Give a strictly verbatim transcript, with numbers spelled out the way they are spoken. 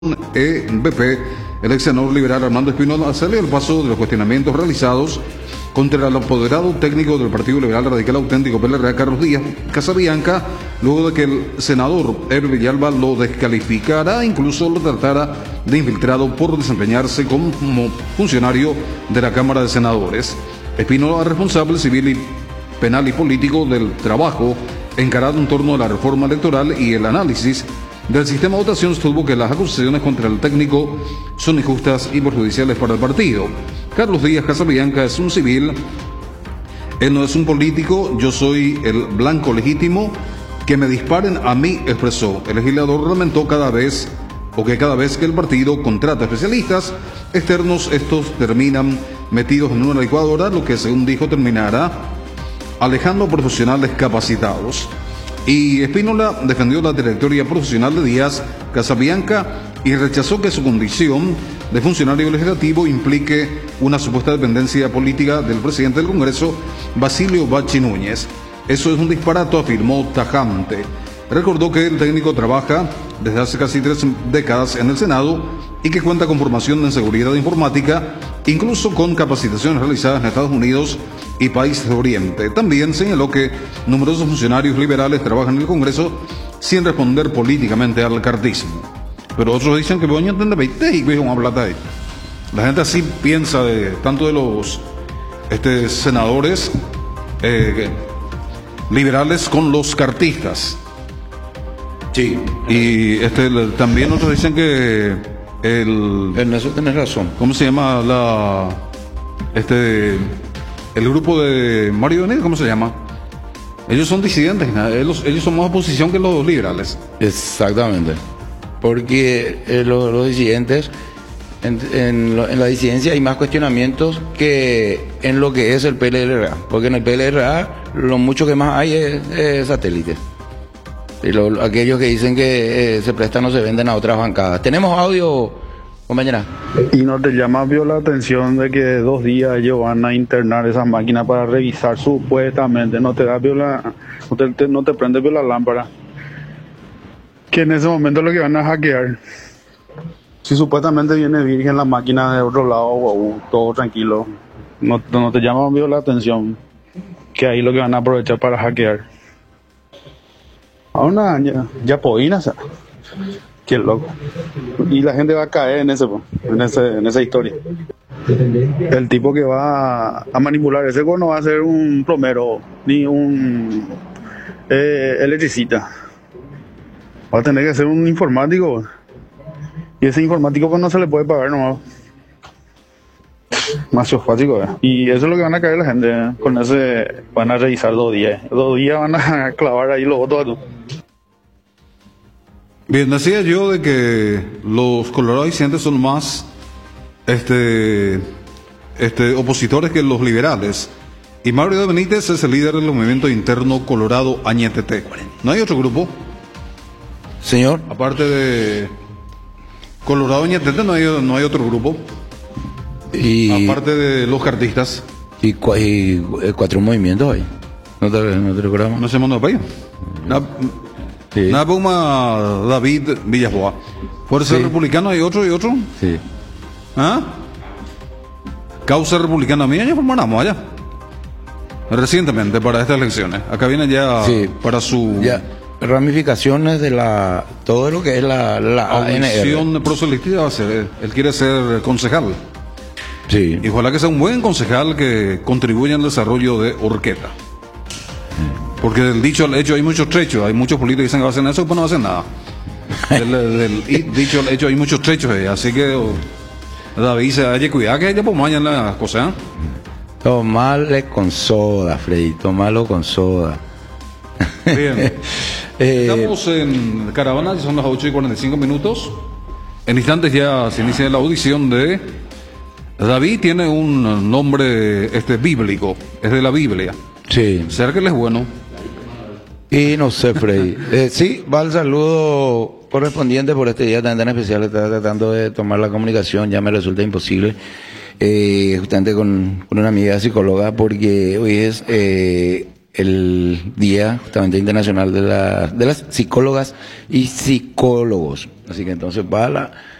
E B P, el ex senador liberal Armando Espinola salió al paso de los cuestionamientos realizados contra el apoderado técnico del Partido Liberal Radical Auténtico P L R A, Carlos Díaz Casabianca, luego de que el senador Eber Villalba lo descalificara e incluso lo tratara de infiltrado por desempeñarse como funcionario de la Cámara de Senadores. Espinola, responsable civil y penal y político del trabajo encarado en torno a la reforma electoral y el análisis del sistema de votación, sostuvo que las acusaciones contra el técnico son injustas y perjudiciales para el partido. Carlos Díaz Casabianca es un civil, él no es un político, yo soy el blanco legítimo, que me disparen a mí, expresó. El legislador lamentó cada vez o que cada vez que el partido contrata especialistas externos, estos terminan metidos en una licuadora, lo que según dijo terminará alejando profesionales capacitados. Y Espínola defendió la trayectoria profesional de Díaz Casabianca y rechazó que su condición de funcionario legislativo implique una supuesta dependencia política del presidente del Congreso, Basilio Bachi Núñez. Eso es un disparate, afirmó tajante. Recordó que el técnico trabaja desde hace casi tres décadas en el Senado y que cuenta con formación en seguridad informática, incluso con capacitaciones realizadas en Estados Unidos y países de Oriente. También señaló que numerosos funcionarios liberales trabajan en el Congreso sin responder políticamente al cartismo. Pero otros dicen que voy a entender veinte y una plata ahí. La gente así piensa de tanto de los este, senadores eh, liberales con los cartistas. Sí. Y este, también otros dicen que el... En eso tenés razón. ¿Cómo se llama la... Este... El grupo de Mario Benítez, ¿cómo se llama? Ellos son disidentes, ellos, ellos son más oposición que los liberales. Exactamente. Porque eh, los, los disidentes, en, en, lo, en la disidencia hay más cuestionamientos que en lo que es el P L R A. Porque en el P L R A lo mucho que más hay es, es satélite. Y lo, aquellos que dicen que eh, se prestan o se venden a otras bancadas. ¿Tenemos audio, compañera? ¿Y no te llama vio la atención de que dos días ellos van a internar esa máquina para revisar supuestamente? No te da viola, no te, te, no te prende viola lámpara. Que en ese momento lo que van a hackear. Si supuestamente viene virgen la máquina de otro lado, wow, todo tranquilo. No, no te llama vio la atención que ahí lo que van a aprovechar para hackear. A una ya, ya poína, ¿sabes? Qué loco. Y la gente va a caer en ese, en ese, en esa historia. El tipo que va a manipular ese no va a ser un plomero ni un eh, electricista. Va a tener que ser un informático. Y ese informático pues no se le puede pagar nomás. Más sofático, ¿eh? Y eso es lo que van a caer la gente, ¿eh? Con ese van a revisar dos días. Dos días van a clavar ahí los votos. Bien, decía yo de que los colorados disidentes son más este, este, opositores que los liberales. Y Mario de Benítez es el líder del movimiento interno Colorado Añetete. ¿No hay otro grupo? Señor. Aparte de Colorado Añetete, no hay, no hay otro grupo. Y, aparte de los cartistas. Y, cua, y cuatro movimientos hay. ¿No te, no te recordamos? No se mandó para allá. Sí. Nada, Puma David Villasboa. Fuerza sí. Republicana y otro y otro. Sí. ¿Ah? Causa Republicana mía, ya formamos allá. Recientemente para estas elecciones. Acá viene ya sí. para su. Ya. Ramificaciones de la. Todo lo que es la. La audición proselitista va a ser. Él quiere ser concejal. Sí. Y ojalá que sea un buen concejal que contribuya al desarrollo de Horqueta. Porque del dicho al hecho hay muchos trechos. Hay muchos políticos que dicen que va a hacer eso y pues no va a hacer nada. del, del dicho al hecho hay muchos trechos. Eh. Así que oh, David dice, oye, cuidado que ella pues mañana las cosas. ¿eh? Tomarle con soda, Freddy. Tomarlo con soda. Bien. eh, Estamos en Caravana, son las ocho y cuarenta y cinco minutos. En instantes ya se inicia la audición de... David tiene un nombre este bíblico, es de la Biblia. Sí. ¿Será que él es bueno? Y no sé, Freddy. eh, sí, va el saludo correspondiente por este día tan, tan especial. Estaba tratando de tomar la comunicación, ya me resulta imposible. Eh, justamente con, con una amiga psicóloga, porque hoy es eh, el Día justamente internacional de, la, de las psicólogas y psicólogos. Así que entonces para la